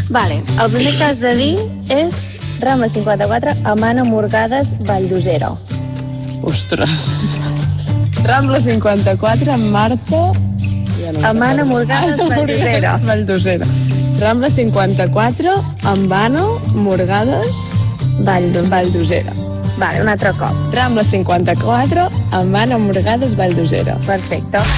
Vale, el primer que has de dir és Rambla 54, Amana Morgades, Valldosera. Ostres. Rambla 54, Marta... Amana Morgades, Valldosera. Valldosera. Rambla 54, Ambano, Morgades, Valldosera. Vale, un altre cop. Rambla 54, Ambano, Morgades, Valldosera. Perfecte.